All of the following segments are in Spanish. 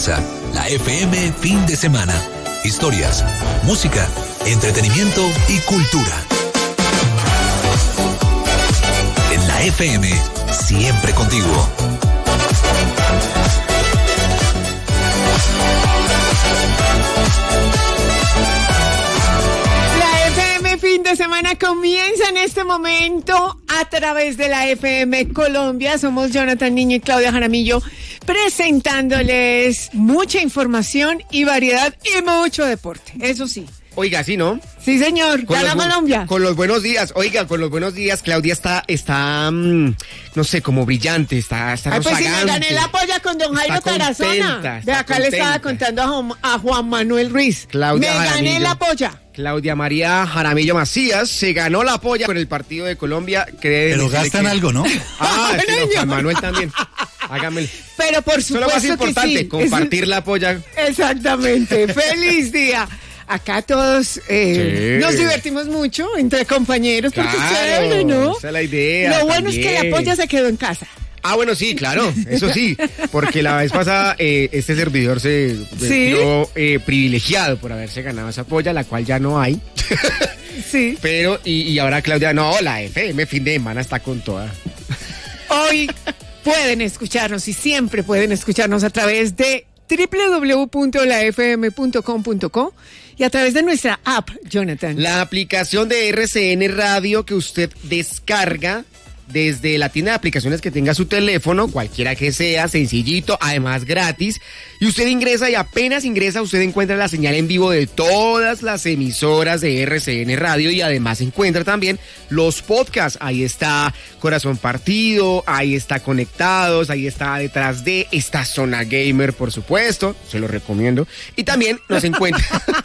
comienza la FM Fin de Semana. Historias, música, entretenimiento y cultura. En la FM, siempre contigo. La FM Fin de Semana comienza en este momento a través de la FM Colombia. Somos Jonathan Niño y Claudia Jaramillo, presentándoles mucha información y variedad y mucho deporte, eso sí. Oiga, ¿sí, no? Sí, señor. ¿Ya la Colombia? Con los buenos días. Oiga, con los buenos días, Claudia está no sé, como brillante, está rozagante. Pues si me gané la polla con don Jairo Tarazona. De acá le estaba contando a Juan Manuel Ruiz. Claudia me Jaramillo. gané la polla. Claudia María Jaramillo Macías se ganó la polla con el partido de Colombia. Pero gastan algo, ¿no? Ah, sí, no, Juan Manuel también. Hágame. Pero por supuesto lo más importante, que sí. Compartir la polla. Exactamente. ¡Feliz día! Acá todos nos divertimos mucho entre compañeros, porque es chévere, ¿no? Esa es la idea. Lo bueno es que la polla se quedó en casa. Ah, bueno, sí, claro, eso sí, porque la vez pasada este servidor se vio privilegiado por haberse ganado esa polla, la cual ya no hay. Sí. Pero, y ahora Claudia, no, la FM Fin de Semana está con toda. Hoy pueden escucharnos y siempre pueden escucharnos a través de www.lafm.com.co y a través de nuestra app, Jonathan. La aplicación de RCN Radio que usted descarga desde la tienda de aplicaciones que tenga su teléfono, cualquiera que sea, sencillito, además gratis, y usted ingresa y apenas ingresa usted encuentra la señal en vivo de todas las emisoras de RCN Radio y además encuentra también los podcasts. Ahí está Corazón Partido, ahí está Conectados, ahí está Detrás de, esta Zona Gamer, por supuesto, se lo recomiendo, y también nos encuentra,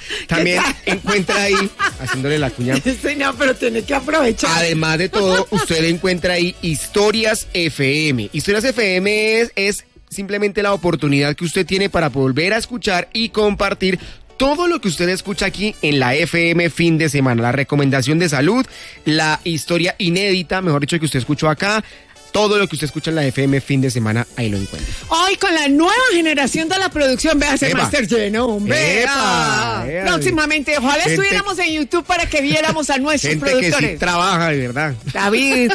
encuentra ahí, haciéndole la cuña. Sí, no, pero tiene que aprovechar. Además de todo, usted encuentra ahí Historias FM. Historias FM es simplemente la oportunidad que usted tiene para volver a escuchar y compartir todo lo que usted escucha aquí en la FM Fin de Semana. La recomendación de salud, la historia inédita, mejor dicho, que usted escuchó acá. Todo lo que usted escucha en la FM Fin de Semana, ahí lo encuentra. Hoy con la nueva generación de la producción, vea ese máster lleno, hombre. Próximamente, ojalá estuviéramos en YouTube para que viéramos a nuestros productores. Que sí trabaja, de verdad. David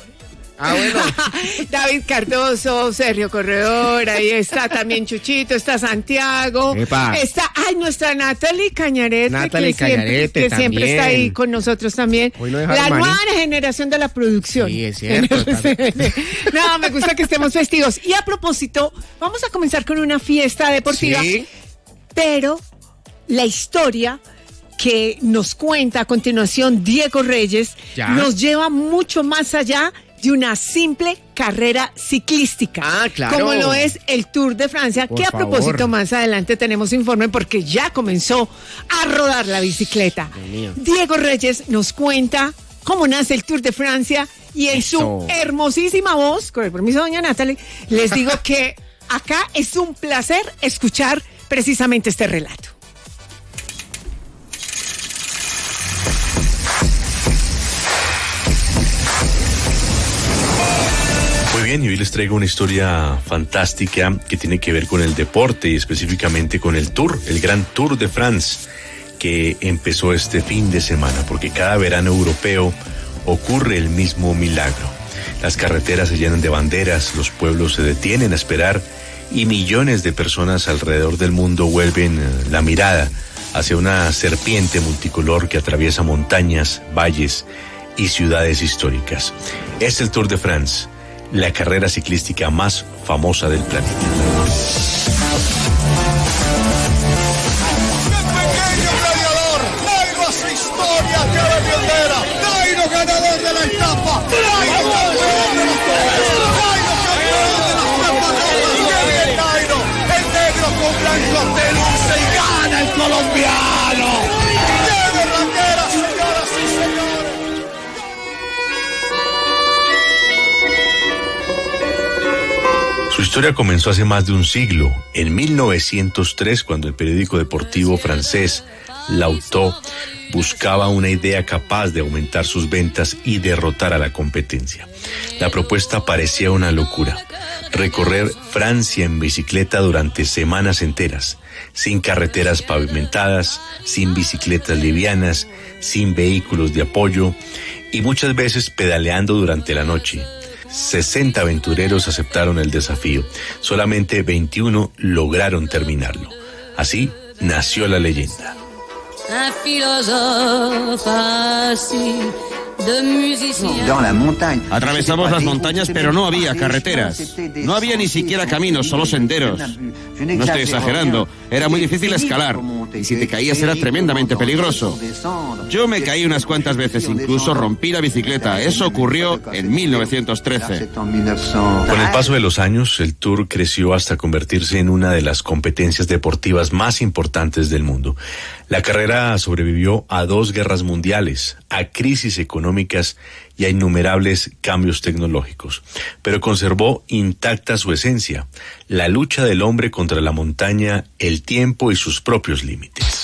bueno. David Cardoso, Sergio Corredor, ahí está también Chuchito, está Santiago, está nuestra Natalie Cañarete, que siempre está ahí con nosotros también. La nueva generación de la producción. Sí, es cierto. No, me gusta que estemos festivos. Y a propósito, vamos a comenzar con una fiesta deportiva, pero la historia que nos cuenta a continuación Diego Reyes nos lleva mucho más allá de una simple carrera ciclística, claro, como lo es el Tour de Francia, que a propósito más adelante tenemos informe porque ya comenzó a rodar la bicicleta. Diego Reyes nos cuenta cómo nace el Tour de Francia y en su hermosísima voz, con el permiso de doña Natalie, les digo que acá es un placer escuchar precisamente este relato. Muy bien, y hoy les traigo una historia fantástica que tiene que ver con el deporte y específicamente con el Tour, el Gran Tour de France, que empezó este fin de semana, porque cada verano europeo ocurre el mismo milagro. Las carreteras se llenan de banderas, los pueblos se detienen a esperar y millones de personas alrededor del mundo vuelven la mirada hacia una serpiente multicolor que atraviesa montañas, valles y ciudades históricas. Es el Tour de France, la carrera ciclística más famosa del planeta. Pequeño gladiador, Nairo a su historia, cara de bandera, Nairo ganador de la etapa, Nairo campeón de los toros, Nairo campeón de las tapas, Nairo, el negro con blanco te luce y gana el colombiano. Diego Rangera, señoras y señores. Su historia comenzó hace más de un siglo, en 1903, cuando el periódico deportivo francés L'Auto buscaba una idea capaz de aumentar sus ventas y derrotar a la competencia. La propuesta parecía una locura, recorrer Francia en bicicleta durante semanas enteras, sin carreteras pavimentadas, sin bicicletas livianas, sin vehículos de apoyo y muchas veces pedaleando durante la noche. 60 aventureros aceptaron el desafío, solamente 21 lograron terminarlo. Así nació la leyenda. Un philosophe assis de musicien. Atravesamos las montañas, pero no había carreteras. No había ni siquiera caminos, solo senderos. No estoy exagerando, era muy difícil escalar. Y si te caías era tremendamente peligroso. Yo me caí unas cuantas veces, incluso rompí la bicicleta. Eso ocurrió en 1913. Con el paso de los años, el Tour creció hasta convertirse en una de las competencias deportivas más importantes del mundo. La carrera sobrevivió a 2 guerras mundiales, a crisis económicas y a innumerables cambios tecnológicos, pero conservó intacta su esencia, la lucha del hombre contra la montaña, el tiempo y sus propios límites.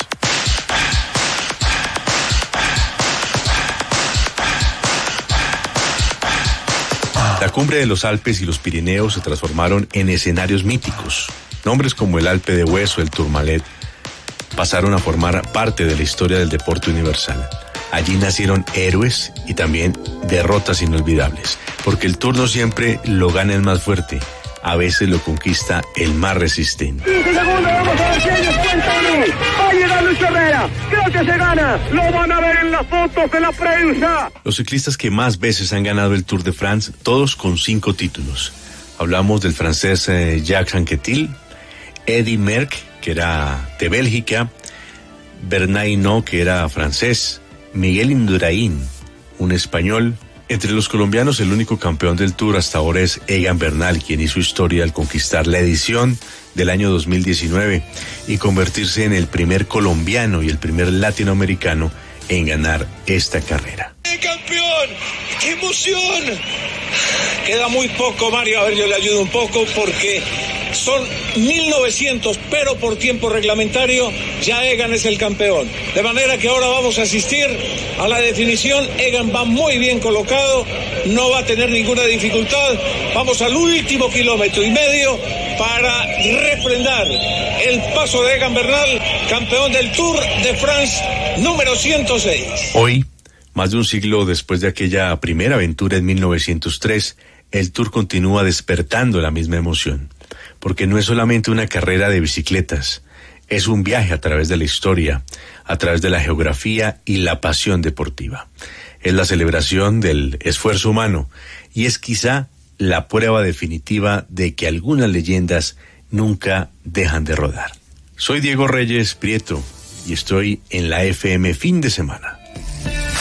La cumbre de los Alpes y los Pirineos se transformaron en escenarios míticos. Nombres como el Alpe d'Huez o el Tourmalet pasaron a formar parte de la historia del deporte universal. Allí nacieron héroes y también derrotas inolvidables, porque el Tour no siempre lo gana el más fuerte, a veces lo conquista el más resistente. 15 segundos, vamos a ver si hay descuento o no. Va a llegar Luis Herrera, creo que se gana, lo van a ver en las fotos de la prensa. Los ciclistas que más veces han ganado el Tour de France, todos con 5 títulos. Hablamos del francés Jacques Anquetil, Eddy Merckx, que era de Bélgica, Bernard Hinault, que era francés, Miguel Indurain, un español. Entre los colombianos, el único campeón del Tour hasta ahora es Egan Bernal, quien hizo historia al conquistar la edición del año 2019 y convertirse en el primer colombiano y el primer latinoamericano en ganar esta carrera. ¡Campeón! ¡Qué emoción! Queda muy poco, Mario, a ver, yo le ayudo un poco porque son 1900, pero por tiempo reglamentario ya Egan es el campeón. De manera que ahora vamos a asistir a la definición. Egan va muy bien colocado, no va a tener ninguna dificultad. Vamos al último 1,5 kilómetros para refrendar el paso de Egan Bernal, campeón del Tour de France número 106. Hoy, más de un siglo después de aquella primera aventura en 1903, el Tour continúa despertando la misma emoción, porque no es solamente una carrera de bicicletas, es un viaje a través de la historia, a través de la geografía y la pasión deportiva. Es la celebración del esfuerzo humano y es quizá la prueba definitiva de que algunas leyendas nunca dejan de rodar. Soy Diego Reyes Prieto y estoy en la FM Fin de Semana.